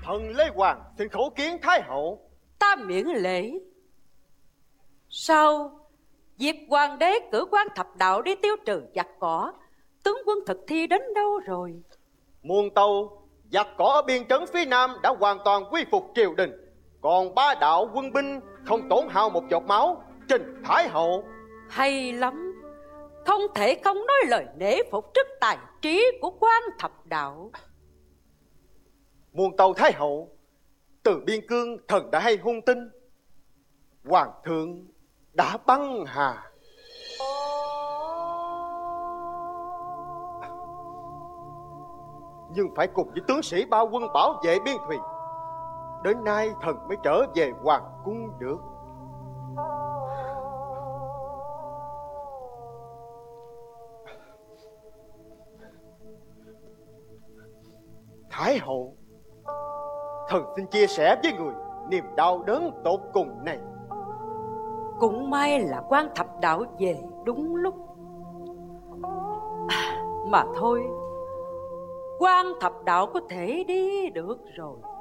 Thần Lê Hoàng xin khấu kiến Thái hậu. Ta miễn lễ. Sau việc hoàng đế cử quan thập đạo đi tiêu trừ giặc cỏ, tướng quân thực thi đến đâu rồi? Muôn tâu giặc cỏ ở biên trấn phía nam đã hoàn toàn quy phục triều đình, còn ba đạo quân binh không tổn hao một giọt máu. Trình Thái hậu. Hay lắm. Không thể không nói lời nể phục trước tài trí của quan thập đạo. Muôn tâu Thái hậu, từ biên cương thần đã hay hung tin hoàng thượng đã băng hà. Nhưng phải cùng với tướng sĩ bao quân bảo vệ biên thùy. Đến nay thần mới trở về hoàng cung được. Thái hậu, thần xin chia sẻ với người niềm đau đớn tột cùng này. Cũng may là quan thập đạo về đúng lúc. Mà thôi, quan thập đạo có thể đi được rồi.